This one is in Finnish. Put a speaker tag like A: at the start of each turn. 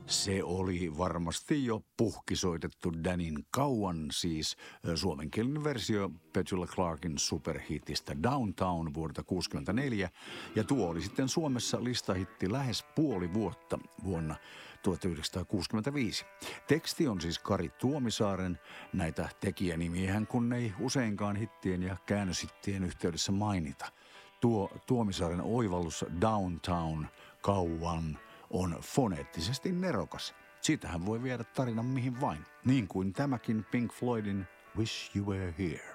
A: Se oli varmasti jo puhkisoitettu Danin kauan, siis suomenkielinen versio Petula Clarkin superhitistä Downtown vuodelta 1964, ja tuo oli sitten Suomessa listahitti lähes puoli vuotta vuonna 1965. Teksti on siis Kari Tuomisaaren, näitä tekijänimiähän kun ei useinkaan hittien ja käännöshittien yhteydessä mainita. Tuo Tuomisaaren oivallus Downtown kauan on foneettisesti nerokas. Siitähän voi viedä tarinan mihin vain, niin kuin tämäkin Pink Floydin Wish You Were Here.